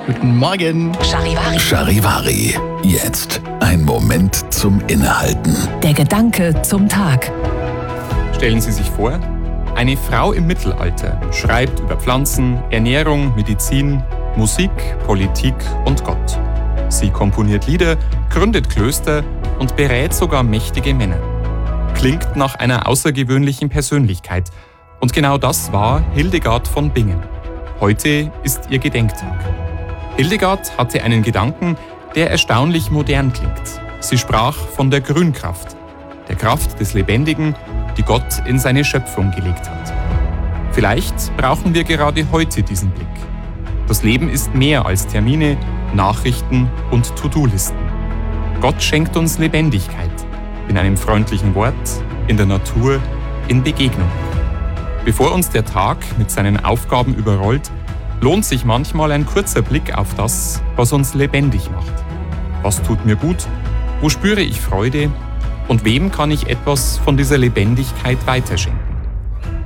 Guten Morgen. Charivari. Charivari. Jetzt ein Moment zum Innehalten. Der Gedanke zum Tag. Stellen Sie sich vor, eine Frau im Mittelalter schreibt über Pflanzen, Ernährung, Medizin, Musik, Politik und Gott. Sie komponiert Lieder, gründet Klöster und berät sogar mächtige Männer. Klingt nach einer außergewöhnlichen Persönlichkeit. Und genau das war Hildegard von Bingen. Heute ist ihr Gedenktag. Hildegard hatte einen Gedanken, der erstaunlich modern klingt. Sie sprach von der Grünkraft, der Kraft des Lebendigen, die Gott in seine Schöpfung gelegt hat. Vielleicht brauchen wir gerade heute diesen Blick. Das Leben ist mehr als Termine, Nachrichten und To-Do-Listen. Gott schenkt uns Lebendigkeit in einem freundlichen Wort, in der Natur, in Begegnung. Bevor uns der Tag mit seinen Aufgaben überrollt, lohnt sich manchmal ein kurzer Blick auf das, was uns lebendig macht. Was tut mir gut? Wo spüre ich Freude? Und wem kann ich etwas von dieser Lebendigkeit weiterschenken?